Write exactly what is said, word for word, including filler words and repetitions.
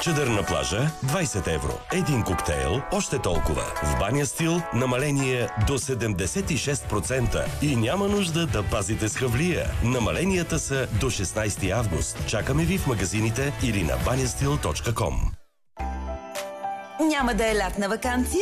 Чадър на плажа двайсет евро. Един коктейл още толкова. В Баня Стил намаление до седемдесет и шест процента. И няма нужда да пазите с хавлия. Намаленията са до шестнайсети август. Чакаме ви в магазините или на баня стил точка ком. Няма да е лятна ваканция